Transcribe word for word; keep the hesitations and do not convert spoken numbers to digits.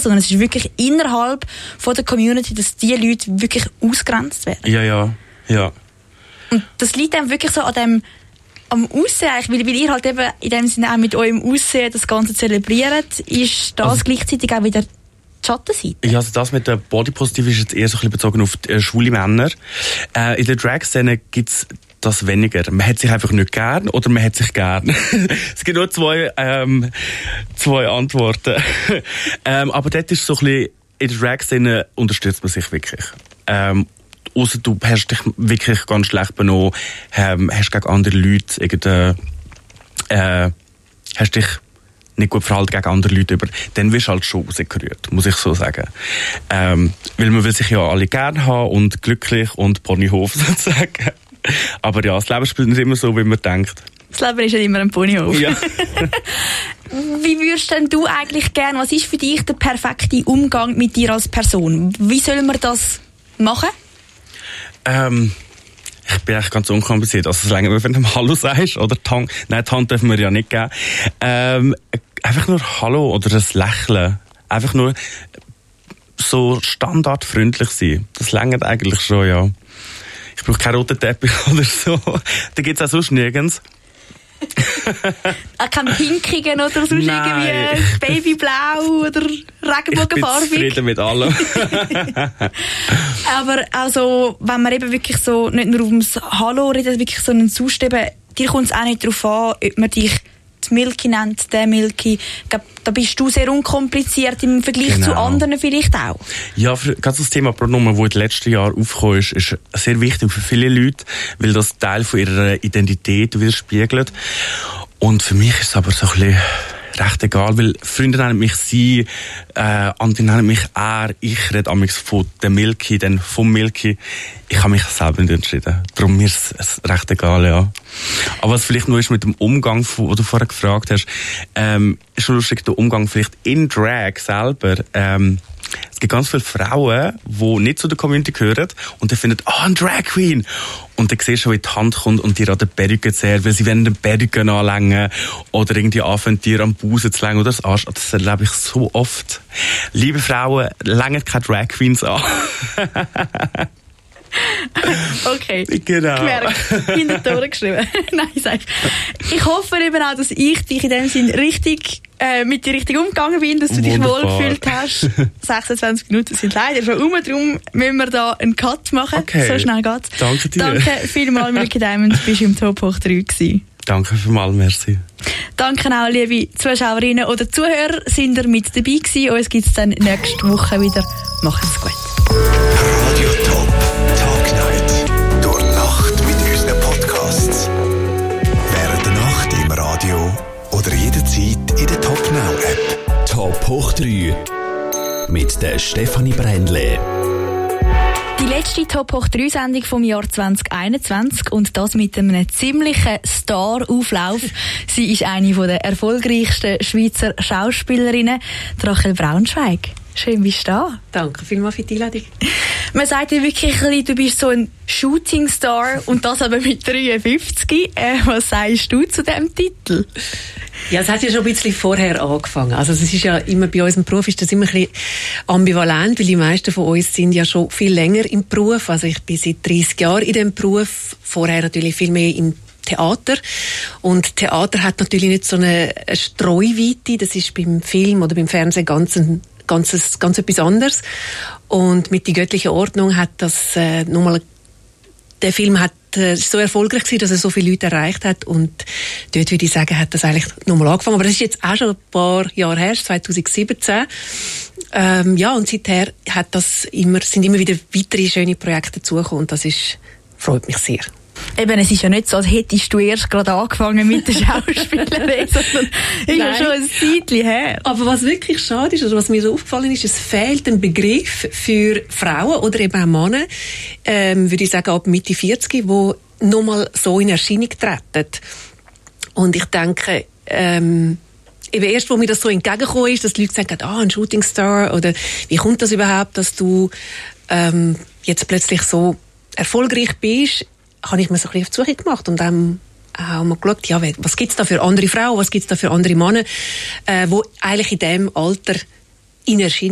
sondern es ist wirklich innerhalb von der Community, dass die Leute wirklich ausgrenzt werden. Ja, ja, ja. Und das liegt dann wirklich so an dem, am Aussehen, weil, weil ihr halt eben in dem Sinne auch mit eurem Aussehen das Ganze zelebriert, ist das also, gleichzeitig auch wieder die Schattenseite. Ja, also das mit der Bodypositive ist jetzt eher so ein bisschen bezogen auf die, äh, schwule Männer. Äh, in der Drag-Szene gibt's das weniger. Man hat sich einfach nicht gern oder man hat sich gern. Es gibt nur zwei, ähm, zwei Antworten. ähm, aber dort ist so ein bisschen, in der Drag-Szene unterstützt man sich wirklich. Ähm, Ausser du hast dich wirklich ganz schlecht benommen, ähm, hast gegen andere Leute irgendeine, äh, hast dich nicht gut verhalten gegen andere Leute über, dann wirst du halt schon rausgerührt, muss ich so sagen. Ähm, weil man will sich ja alle gerne haben und glücklich und Ponyhof sozusagen. Aber ja, das Leben spielt nicht immer so, wie man denkt. Das Leben ist ja immer ein Ponyhof. Ja. Wie würdest denn du eigentlich gerne, was ist für dich der perfekte Umgang mit dir als Person? Wie soll man das machen? Ähm, ich bin eigentlich ganz unkompliziert. Also, solange wenn du Hallo sagst, oder die Hand, nein, die Hand dürfen wir ja nicht geben. Ähm, einfach nur Hallo oder das Lächeln. Einfach nur so standardfreundlich sein. Das reicht eigentlich schon, ja. Ich brauche keinen roten Teppich oder so. Da gibt's auch sonst nirgends. Auch keine Pinkigen oder sonst irgendwie Babyblau oder Regenbogenfarbig? Ich bin zufrieden mit allem. Aber also, wenn man eben wirklich so, nicht nur ums Hallo redet, wirklich so einen Zusteben, dir kommt es auch nicht darauf an, ob man dich die Milky nennt, der Milky. Ich glaube, da bist du sehr unkompliziert im Vergleich genau. zu anderen vielleicht auch. Ja, für, gerade das Thema Pronomen, das in den letzten Jahren aufgekommen ist, ist sehr wichtig für viele Leute, weil das Teil von ihrer Identität widerspiegelt. Und für mich ist es aber so ein bisschen recht egal, weil Freunde nennen mich sie, äh, andere nennen mich er, ich rede amigs von der Milky, dann vom Milky. Ich habe mich selber nicht entschieden. Darum mir ist es recht egal, ja. Aber was vielleicht nur ist mit dem Umgang, den du vorher gefragt hast, ähm, ist schon lustig, der Umgang vielleicht in Drag selber, ähm, es gibt ganz viele Frauen, die nicht zu der Community gehören und die finden, ah, oh, ein Drag Queen. Und dann siehst du, wie die Hand kommt und dir an der Perücke zehrt, weil sie wollen den Perücken anlängen oder irgendwie anfangen, dir am Busen zu längen oder das Arsch. Das erlebe ich so oft. Liebe Frauen, längen keine Drag Queens an. Okay. Genau. Gemerkt. Hinter die Ohren geschrieben. Nein, sag ich. Ich hoffe eben auch, dass ich dich in dem Sinn richtig, äh, mit dir richtig umgegangen bin, dass du Wunderbar. dich wohlgefühlt hast. sechsundzwanzig Minuten sind leider schon um, darum müssen wir da einen Cut machen. Okay. So schnell geht's. Danke dir. Danke vielmals, Milky Diamond, du bist im Top hoch drei gewesen. Danke vielmals, merci. Danke auch, liebe Zuschauerinnen oder Zuhörer, sind ihr mit dabei gewesen. Uns gibt's dann nächste Woche wieder. Macht's gut. Radio Top Tag Night. Durch Nacht mit unseren Podcasts. Während der Nacht im Radio oder jederzeit in der Top Now App. Top hoch drei mit der Stefanie Brändle. Die letzte Top hoch drei Sendung vom Jahr zwanzig einundzwanzig und das mit einem ziemlichen Star-Auflauf. Sie ist eine der erfolgreichsten Schweizer Schauspielerinnen, Rachel Braunschweig. Schön, bist du da. Danke vielmals für die Einladung. Man sagt dir wirklich, du bist so ein Shootingstar und das aber mit dreiundfünfzig. Äh, was sagst du zu diesem Titel? Ja, es hat ja schon ein bisschen vorher angefangen. Also es ist ja immer, bei uns im Beruf ist das immer ein bisschen ambivalent, weil die meisten von uns sind ja schon viel länger im Beruf. Also ich bin seit dreißig Jahren in diesem Beruf, vorher natürlich viel mehr im Theater. Und Theater hat natürlich nicht so eine, eine Streuweite, das ist beim Film oder beim Fernsehen ganz ein Ganz, ganz etwas anderes. Und mit «Die göttliche Ordnung» hat das äh, nochmal, der Film hat äh, so erfolgreich gewesen, dass er so viele Leute erreicht hat. Und dort würde ich sagen, hat das eigentlich nochmal angefangen. Aber das ist jetzt auch schon ein paar Jahre her, zwanzig siebzehn. Ähm, ja, und seither hat das immer, sind immer wieder weitere schöne Projekte dazugekommen. Und das ist, freut mich sehr. Eben, es ist ja nicht so, als hättest du erst gerade angefangen mit der Schauspielerin, sondern ist ja schon ein Zeitchen her. Aber was wirklich schade ist, oder was mir so aufgefallen ist, es fehlt ein Begriff für Frauen oder eben auch Männer, ähm, würde ich sagen ab Mitte vierzig, die nochmal so in Erscheinung treten. Und ich denke, ähm, eben erst, wo mir das so entgegengekommen ist, dass die Leute sagen, ah, ein Shootingstar, oder wie kommt das überhaupt, dass du ähm, jetzt plötzlich so erfolgreich bist, habe ich mir so ein bisschen auf die Suche gemacht und dann auch mal geschaut, ja, was gibt's da für andere Frauen, was gibt's da für andere Männer, äh, die eigentlich in diesem Alter in Erscheinung